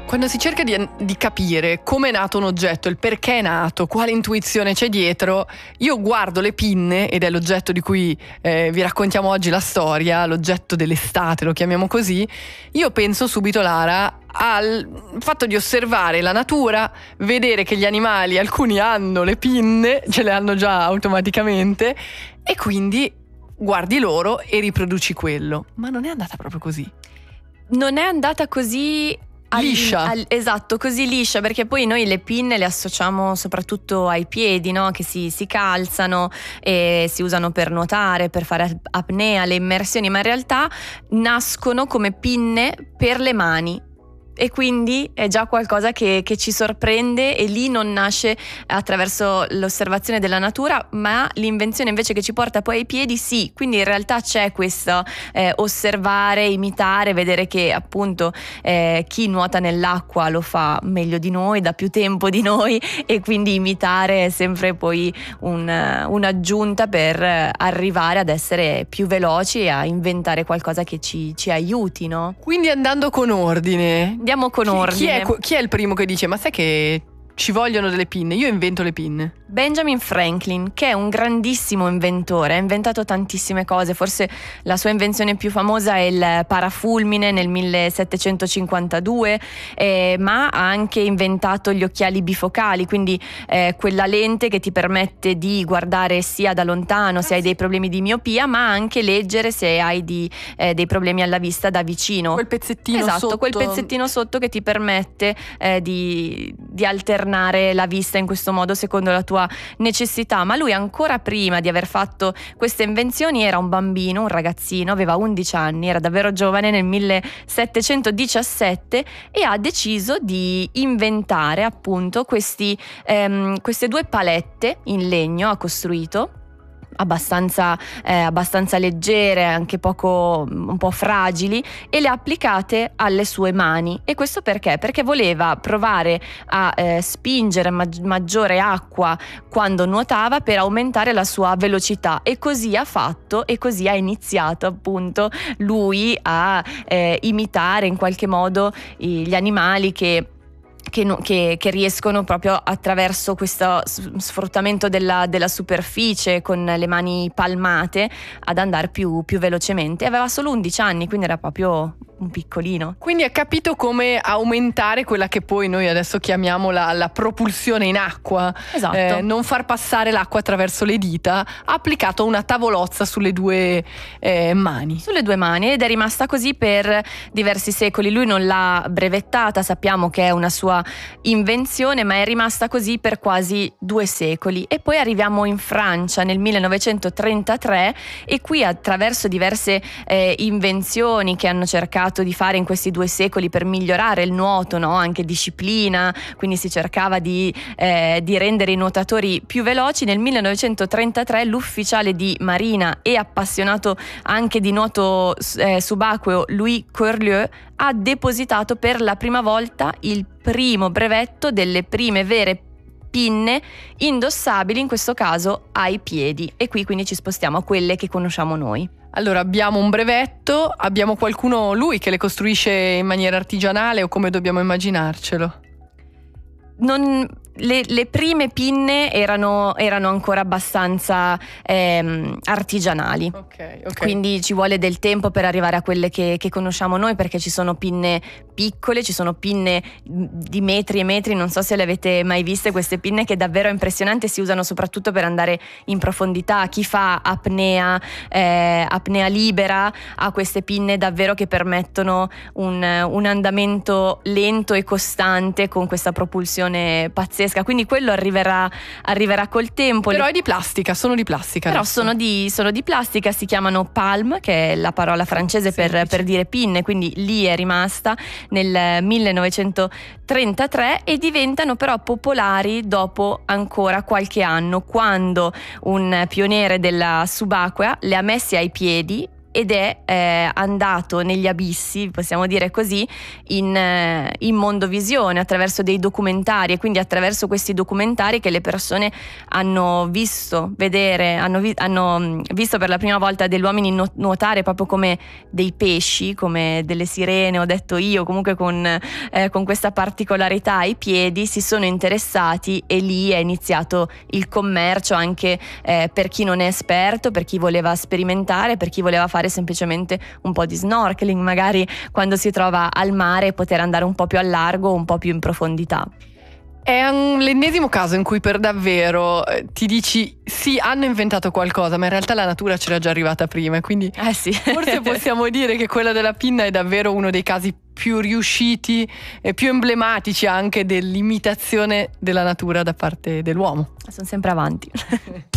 Quando si cerca di capire come è nato un oggetto, il perché è nato, quale intuizione c'è dietro, io guardo le pinne, ed è l'oggetto di cui vi raccontiamo oggi la storia, l'oggetto dell'estate, lo chiamiamo così. Io penso subito, Lara, al fatto di osservare la natura, vedere che gli animali, alcuni hanno le pinne, ce le hanno già automaticamente, e quindi guardi loro e riproduci quello. Ma non è andata proprio così. Non è andata così liscia. Esatto, così liscia, perché poi noi le pinne le associamo soprattutto ai piedi, no? Che si calzano e si usano per nuotare, per fare apnea, le immersioni, ma in realtà nascono come pinne per le mani. E quindi è già qualcosa che ci sorprende, e lì non nasce attraverso l'osservazione della natura, ma l'invenzione invece che ci porta poi ai piedi, sì. Quindi in realtà c'è questo osservare, imitare, vedere che appunto chi nuota nell'acqua lo fa meglio di noi, da più tempo di noi, e quindi imitare è sempre poi un'aggiunta per arrivare ad essere più veloci e a inventare qualcosa che ci aiuti, no? Quindi, andando con ordine, andiamo con ordine. Chi è il primo che dice: ma sai che ci vogliono delle pinne, io invento le pinne? Benjamin Franklin, che è un grandissimo inventore, ha inventato tantissime cose. Forse la sua invenzione più famosa è il parafulmine nel 1752, ma ha anche inventato gli occhiali bifocali, quindi quella lente che ti permette di guardare sia da lontano se hai dei problemi di miopia, ma anche leggere se hai dei problemi alla vista da vicino. Quel pezzettino esatto, sotto. Quel pezzettino sotto che ti permette di alternare la vista in questo modo secondo la tua necessità. Ma lui, ancora prima di aver fatto queste invenzioni, era un bambino, un ragazzino, aveva 11 anni, era davvero giovane, nel 1717, e ha deciso di inventare appunto queste due palette in legno. Ha costruito abbastanza leggere, anche un po' fragili, e le ha applicate alle sue mani. E questo perché? Perché voleva provare a spingere maggiore acqua quando nuotava per aumentare la sua velocità, e così ha fatto, e così ha iniziato appunto lui a imitare in qualche modo gli animali che riescono, proprio attraverso questo sfruttamento della superficie con le mani palmate, ad andare più velocemente. Aveva solo 11 anni, quindi era proprio un piccolino. Quindi ha capito come aumentare quella che poi noi adesso chiamiamo la propulsione in acqua. Esatto. Non far passare l'acqua attraverso le dita. Ha applicato una tavolozza sulle due mani. Sulle due mani, ed è rimasta così per diversi secoli. Lui non l'ha brevettata, sappiamo che è una sua invenzione, ma è rimasta così per quasi 2 secoli. E poi arriviamo in Francia nel 1933, e qui, attraverso diverse invenzioni che hanno cercato di fare in questi 2 secoli per migliorare il nuoto, no? Anche disciplina, quindi si cercava di rendere i nuotatori più veloci. Nel 1933 l'ufficiale di marina e appassionato anche di nuoto subacqueo Louis Curlieu ha depositato per la prima volta il primo brevetto delle prime vere pinne indossabili, in questo caso ai piedi. E qui quindi ci spostiamo a quelle che conosciamo noi. Allora, abbiamo un brevetto, abbiamo qualcuno, lui, che le costruisce in maniera artigianale, o come dobbiamo immaginarcelo? Le prime pinne erano ancora abbastanza artigianali. Okay. Quindi ci vuole del tempo per arrivare a quelle che conosciamo noi, perché ci sono pinne piccole, ci sono pinne di metri e metri. Non so se le avete mai viste queste pinne, che davvero è impressionante. Si usano soprattutto per andare in profondità. Chi fa apnea libera ha queste pinne davvero che permettono un andamento lento e costante, con questa propulsione pazzesca. Quindi quello arriverà col tempo. Però è di plastica, sono di plastica. Però adesso. sono di plastica, si chiamano palm, che è la parola francese per dire pinne, quindi lì è rimasta nel 1933, e diventano però popolari dopo ancora qualche anno, quando un pioniere della subacquea le ha messe ai piedi ed è andato negli abissi, possiamo dire così, in mondovisione attraverso dei documentari, e quindi attraverso questi documentari che le persone hanno visto hanno visto per la prima volta degli uomini nuotare proprio come dei pesci, come delle sirene, ho detto io, comunque con questa particolarità ai piedi, si sono interessati e lì è iniziato il commercio anche per chi non è esperto, per chi voleva sperimentare, per chi voleva fare semplicemente un po' di snorkeling, magari quando si trova al mare, poter andare un po' più al largo, un po' più in profondità. È l'ennesimo caso in cui per davvero ti dici sì, hanno inventato qualcosa, ma in realtà la natura c'era già arrivata prima, quindi sì. forse possiamo dire che quella della pinna è davvero uno dei casi più riusciti e più emblematici anche dell'imitazione della natura da parte dell'uomo. Sono sempre avanti.